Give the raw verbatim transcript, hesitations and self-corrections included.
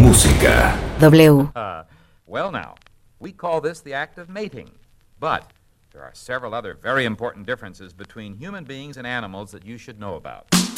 Música. W. Uh, well, now, we call this the act of mating. But there are several other very important differences between human beings and animals that you should know about.